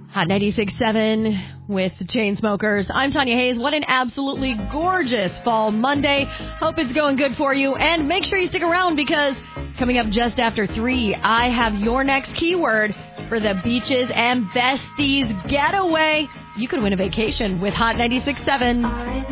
Hot 96.7 with the Chainsmokers. I'm Tanya Hayes. What an absolutely gorgeous fall Monday. Hope it's going good for you. And make sure you stick around because coming up just after 3, I have your next keyword for the Beaches and Besties Getaway. You could win a vacation with Hot 96.7.